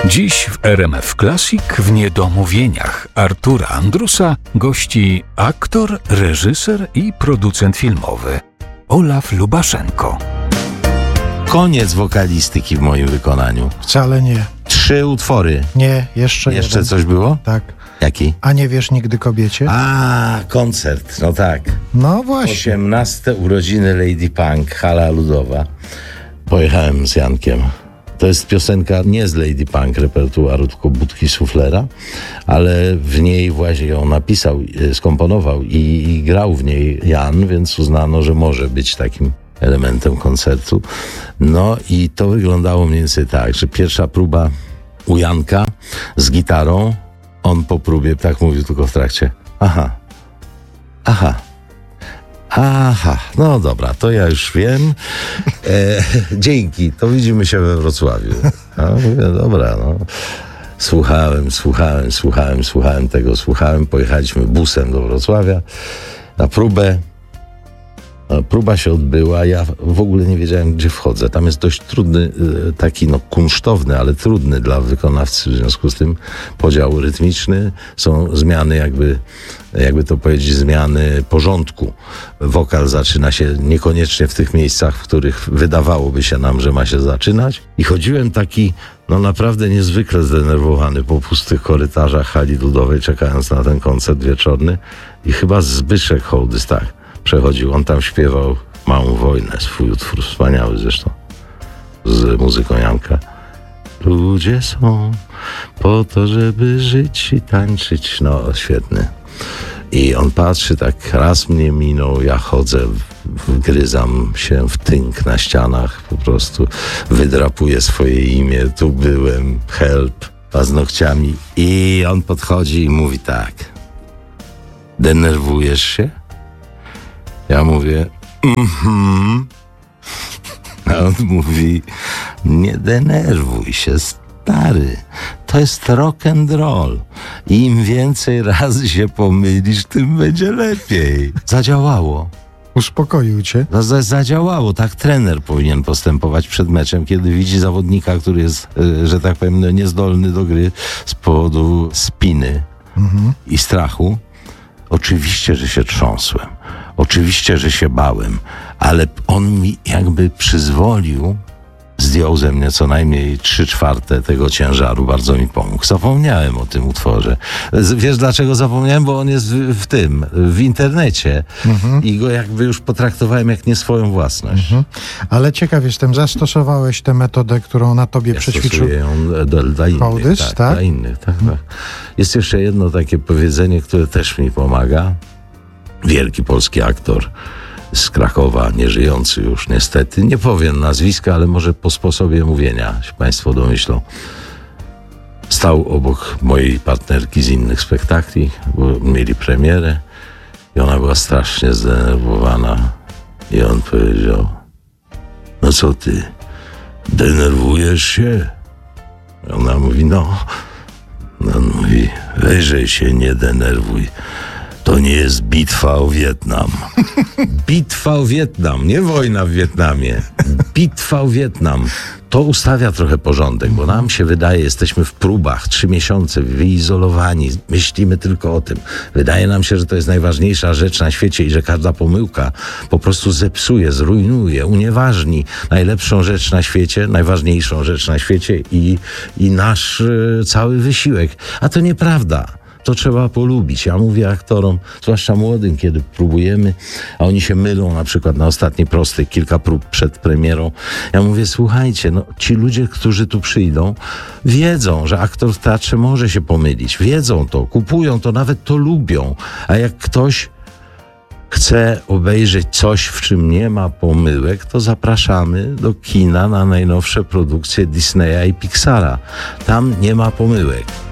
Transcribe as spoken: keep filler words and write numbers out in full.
Dziś w R M F Classic w Niedomówieniach Artura Andrusa gości aktor, reżyser i producent filmowy Olaf Lubaszenko. Koniec wokalistyki w moim wykonaniu. Wcale nie. Trzy utwory. Nie, jeszcze Jeszcze jeden. coś było? Tak. Jaki? A nie wiesz nigdy kobiecie? A, koncert, no tak. No właśnie. osiemnaste urodziny Lady Punk, hala ludowa. Pojechałem z Jankiem. To jest piosenka nie z Lady Punk repertuaru, tylko Budki Suflera, ale w niej właśnie ją napisał, skomponował i, i grał w niej Jan, więc uznano, że może być takim elementem koncertu. No i to wyglądało mniej więcej tak, że pierwsza próba u Janka z gitarą, on po próbie tak mówił tylko w trakcie: aha, aha, aha, no dobra, to ja już wiem. E, dzięki, to widzimy się we Wrocławiu. No, mówię, dobra, no. Słuchałem, słuchałem, słuchałem, słuchałem tego, słuchałem. Pojechaliśmy busem do Wrocławia na próbę. Próba się odbyła, ja w ogóle nie wiedziałem, gdzie wchodzę. Tam jest dość trudny, taki no kunsztowny, ale trudny dla wykonawcy, w związku z tym podział rytmiczny, są zmiany jakby, jakby to powiedzieć, zmiany porządku. Wokal zaczyna się niekoniecznie w tych miejscach, w których wydawałoby się nam, że ma się zaczynać. I chodziłem taki, no naprawdę niezwykle zdenerwowany po pustych korytarzach hali ludowej, czekając na ten koncert wieczorny. I chyba Zbyszek Hołdys, tak, przechodził. On tam śpiewał Małą Wojnę, swój utwór wspaniały zresztą, z muzyką Janka. Ludzie są po to, żeby żyć i tańczyć. No, świetny. I on patrzy, tak raz mnie minął, ja chodzę, wgryzam się w tynk na ścianach, po prostu wydrapuję swoje imię, tu byłem, help, paznokciami. I on podchodzi i mówi tak: denerwujesz się? Ja mówię, mhm. A on mówi, nie denerwuj się, stary. To jest rock and roll. I im więcej razy się pomylisz, tym będzie lepiej. Zadziałało. Uspokoił cię? Z- zadziałało. Tak trener powinien postępować przed meczem, kiedy widzi zawodnika, który jest, że tak powiem, niezdolny do gry z powodu spiny mhm. i strachu. Oczywiście, że się trząsłem. Oczywiście, że się bałem, ale on mi jakby przyzwolił, zdjął ze mnie co najmniej trzy czwarte tego ciężaru, bardzo mi pomógł. Zapomniałem o tym utworze. Wiesz dlaczego zapomniałem? Bo on jest w, w tym, w internecie mhm. i go jakby już potraktowałem jak nie swoją własność. Mhm. Ale ciekaw jestem, zastosowałeś tę metodę, którą na tobie ja przećwiczył ją dla, dla innych. Hołdys, tak, tak? Dla innych, tak, tak. Jest jeszcze jedno takie powiedzenie, które też mi pomaga. Wielki polski aktor z Krakowa, nieżyjący już niestety. Nie powiem nazwiska, ale może po sposobie mówienia się państwo domyślą. Stał obok mojej partnerki z innych spektakli, bo mieli premierę i ona była strasznie zdenerwowana. I on powiedział: no co ty, denerwujesz się? I ona mówi: no. On mówi: weźże się nie denerwuj. To nie jest bitwa o Wietnam. Bitwa o Wietnam, nie wojna w Wietnamie. Bitwa o Wietnam. To ustawia trochę porządek, bo nam się wydaje, jesteśmy w próbach, trzy miesiące, wyizolowani, myślimy tylko o tym. Wydaje nam się, że to jest najważniejsza rzecz na świecie i że każda pomyłka po prostu zepsuje, zrujnuje, unieważni najlepszą rzecz na świecie, najważniejszą rzecz na świecie i, i nasz y, cały wysiłek. A to nieprawda. To trzeba polubić. Ja mówię aktorom, zwłaszcza młodym, kiedy próbujemy, a oni się mylą na przykład na ostatniej prostej, kilka prób przed premierą. Ja mówię: słuchajcie, no ci ludzie, którzy tu przyjdą, wiedzą, że aktor w teatrze może się pomylić. Wiedzą to, kupują to, nawet to lubią. A jak ktoś chce obejrzeć coś, w czym nie ma pomyłek, to zapraszamy do kina na najnowsze produkcje Disneya i Pixara. Tam nie ma pomyłek.